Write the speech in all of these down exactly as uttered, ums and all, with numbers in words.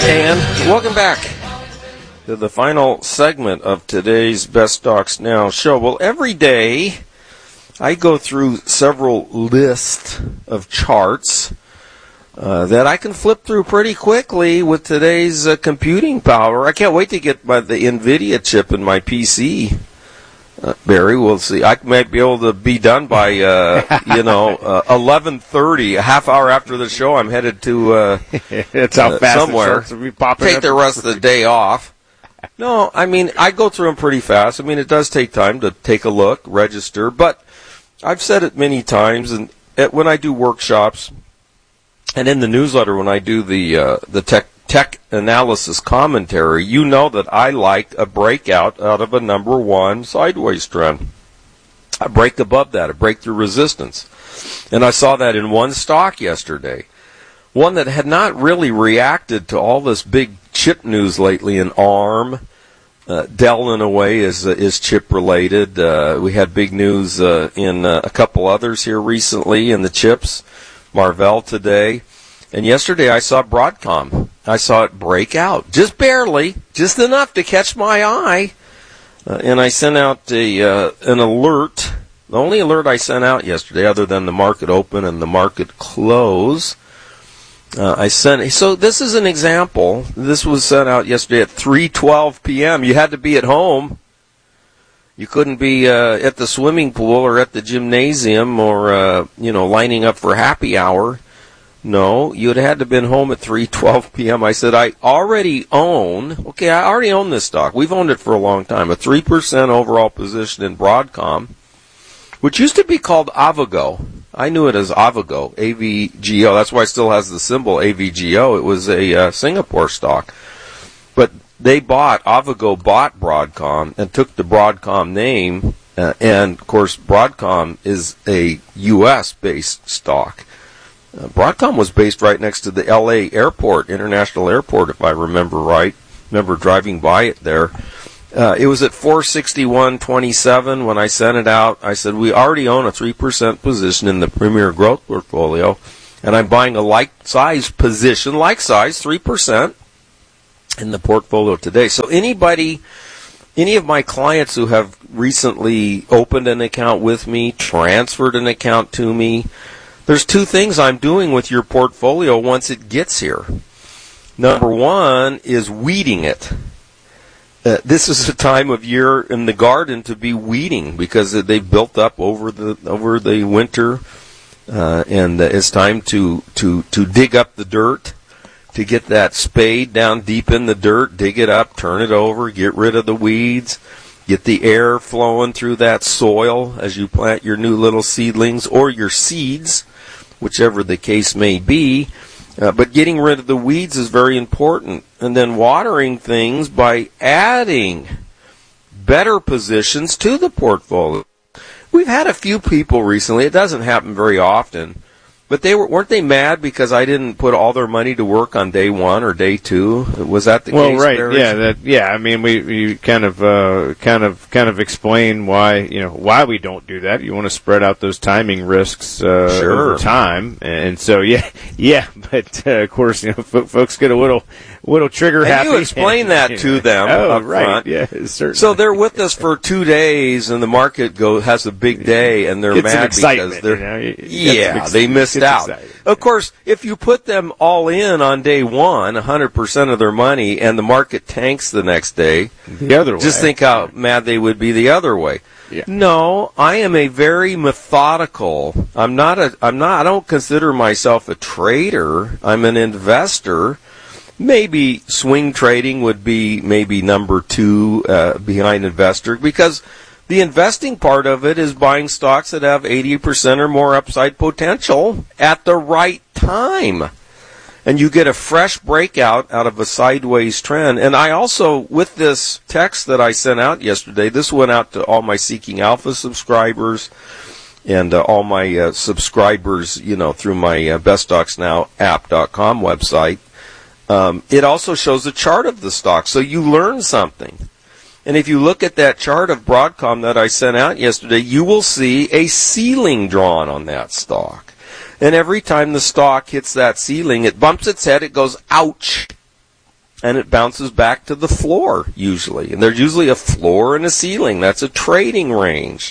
And welcome back to the final segment of today's Best Stocks Now show. Well, every day I go through several lists of charts uh, that I can flip through pretty quickly with today's uh, computing power. I can't wait to get my, the NVIDIA chip in my P C. Uh, Barry, we'll see. I might be able to be done by, uh, you know, uh, eleven thirty, a half hour after the show. I'm headed to uh, That's how uh, fast somewhere. It be popping Take up. the rest of the day off. No, I mean, I go through them pretty fast. I mean, it does take time to take a look, register. But I've said it many times, and at, when I do workshops, and in the newsletter when I do the uh, the tech tech analysis commentary, you know that I like a breakout out of a number one sideways trend. A break above that, a breakthrough resistance. And I saw that in one stock yesterday. One that had not really reacted to all this big chip news lately in ARM. Uh, Dell, in a way, is uh, is chip related. Uh, we had big news uh, in uh, a couple others here recently in the chips. Marvell today. And yesterday I saw Broadcom. I saw it break out, just barely, just enough to catch my eye. Uh, and I sent out a uh, an alert, the only alert I sent out yesterday, other than the market open and the market close. Uh, I sent. So this is an example. This was sent out yesterday at three twelve p.m. You had to be at home. You couldn't be uh, at the swimming pool or at the gymnasium or uh, you know lining up for happy hour. No, you'd had to have been home at three twelve p.m. I said, I already own, okay, I already own this stock. We've owned it for a long time. A three percent overall position in Broadcom, which used to be called Avago. I knew it as Avago, A V G O. That's why it still has the symbol A V G O. It was a uh, Singapore stock. But they bought, Avago bought Broadcom and took the Broadcom name. Uh, and, of course, Broadcom is a U S-based stock. Uh, Broadcom was based right next to the L A airport, International Airport, if I remember right. Remember driving by it there. Uh, it was at four sixty-one twenty-seven when I sent it out. I said, we already own a three percent position in the Premier Growth portfolio, and I'm buying a like-size position, like-size, three percent in the portfolio today. So anybody, any of my clients who have recently opened an account with me, transferred an account to me, there's two things I'm doing with your portfolio once it gets here. Number one is weeding it. Uh, this is a time of year in the garden to be weeding because they've built up over the over the winter, uh, and uh, it's time to, to, to dig up the dirt, to get that spade down deep in the dirt, dig it up, turn it over, get rid of the weeds. Get the air flowing through that soil as you plant your new little seedlings or your seeds, whichever the case may be. Uh, but getting rid of the weeds is very important. And then watering things by adding better positions to the portfolio. We've had a few people recently, it doesn't happen very often, but they were, weren't they mad because I didn't put all their money to work on day one or day two? Was that the well, case? Well, right, Barry? yeah, that, yeah. I mean, we, we kind of, uh, kind of, kind of explain why, you know, why we don't do that. You want to spread out those timing risks uh, sure. over time, and so yeah, yeah. But uh, of course, you know, f- folks get a little, little trigger and happy. You explain that to them. Oh, up right, front. yeah, certainly. So they're with us for two days, and the market go has a big day, and they're Get mad because they're you know? you, yeah, ex- they missed out. Excited. Of course, if you put them all in on day one, one hundred percent of their money, and the market tanks the next day, the other way. Just think how mad they would be the other way. Yeah. No, I am a very methodical. I'm not a. I'm not. I don't consider myself a trader. I'm an investor. Maybe swing trading would be maybe number two uh, behind investor, because the investing part of it is buying stocks that have eighty percent or more upside potential at the right time. And you get a fresh breakout out of a sideways trend. And I also, with this text that I sent out yesterday, this went out to all my Seeking Alpha subscribers and uh, all my uh, subscribers, you know, through my uh, best stocks now app dot com website. Um, it also shows a chart of the stock, so you learn something. And if you look at that chart of Broadcom that I sent out yesterday, you will see a ceiling drawn on that stock. And every time the stock hits that ceiling, it bumps its head, it goes, ouch. and it bounces back to the floor usually. And there's usually a floor and a ceiling. That's a trading range.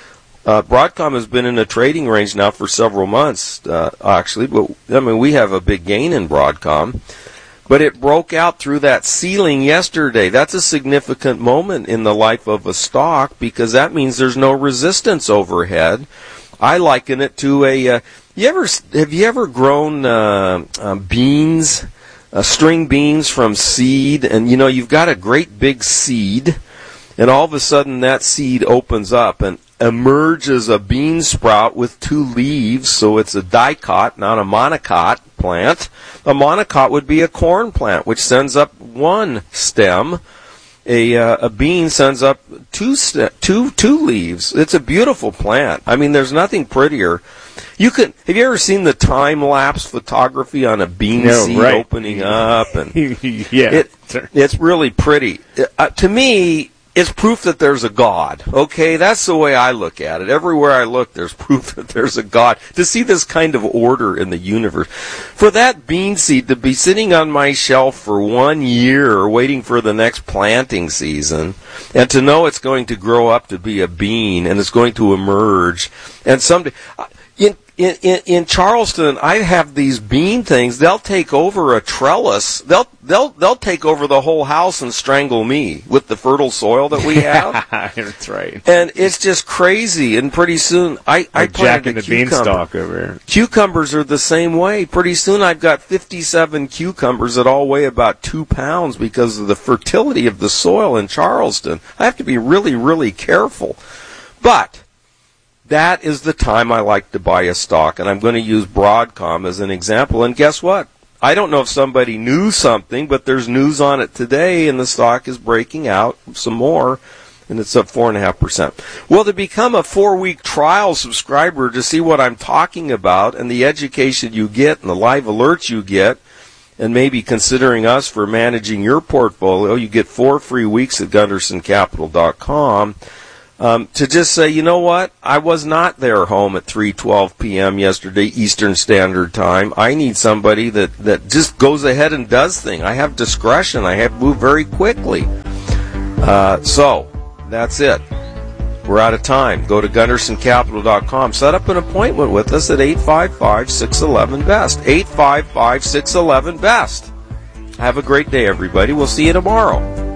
Uh, Broadcom has been in a trading range now for several months, uh, actually. But I mean, we have a big gain in Broadcom. But it broke out through that ceiling yesterday. That's a significant moment in the life of a stock because that means there's no resistance overhead. I liken it to a. Uh, you ever have you ever grown uh, uh, beans, uh, string beans from seed, and you know you've got a great big seed, and all of a sudden that seed opens up and emerges a bean sprout with two leaves, so it's a dicot, not a monocot plant. A monocot would be a corn plant, which sends up one stem. A uh, a bean sends up two, st- two two leaves. It's a beautiful plant. I mean, there's nothing prettier. You could have you ever seen the time lapse photography on a bean no, seed right. opening up? And yeah, it, it's really pretty. Uh, to me, it's proof that there's a God. Okay, that's the way I look at it. Everywhere I look, there's proof that there's a God. To see this kind of order in the universe, for that bean seed to be sitting on my shelf for one year, waiting for the next planting season, and to know it's going to grow up to be a bean and it's going to emerge, and someday. In, in, in, in Charleston, I have these bean things. They'll take over a trellis. They'll they'll they'll take over the whole house and strangle me with the fertile soil that we have. That's right. And it's just crazy. And pretty soon, I I like planted the a cucumber. beanstalk over here. Cucumbers are the same way. Pretty soon, I've got fifty-seven cucumbers that all weigh about two pounds because of the fertility of the soil in Charleston. I have to be really really careful, but. That is the time I like to buy a stock, and I'm going to use Broadcom as an example. And guess what? I don't know if somebody knew something, but there's news on it today, and the stock is breaking out some more, and it's up four point five percent. Well, to become a four-week trial subscriber to see what I'm talking about and the education you get and the live alerts you get, and maybe considering us for managing your portfolio, you get four free weeks at gunderson capital dot com. Um, to just say, you know what, I was not there home at three twelve p.m. yesterday, Eastern Standard Time. I need somebody that, that just goes ahead and does things. I have discretion. I have to move very quickly. Uh, so, that's it. We're out of time. Go to gunderson capital dot com. Set up an appointment with us at eight five five, six one one, B E S T. eight five five, six one one, B E S T. Have a great day, everybody. We'll see you tomorrow.